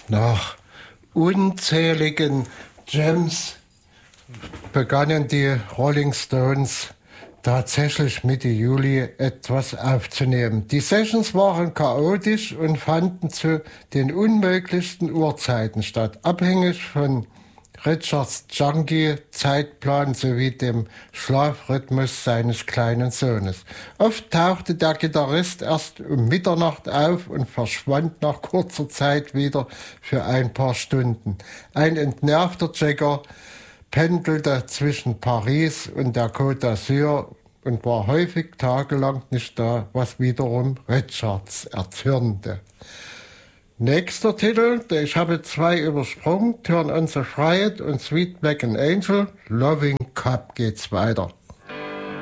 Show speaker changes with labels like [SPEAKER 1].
[SPEAKER 1] Nach unzähligen Jams begannen die Rolling Stones tatsächlich Mitte Juli etwas aufzunehmen. Die Sessions waren chaotisch und fanden zu den unmöglichsten Uhrzeiten statt, abhängig von Richards Junkie-Zeitplan sowie dem Schlafrhythmus seines kleinen Sohnes. Oft tauchte der Gitarrist erst um Mitternacht auf und verschwand nach kurzer Zeit wieder für ein paar Stunden. Ein entnervter Jagger pendelte zwischen Paris und der Côte d'Azur und war häufig tagelang nicht da, was wiederum Richards erzürnte. Nächster Titel, ich habe 2 übersprungen, Turn on the Riot und Sweet Black and Angel, Loving Cup geht's weiter.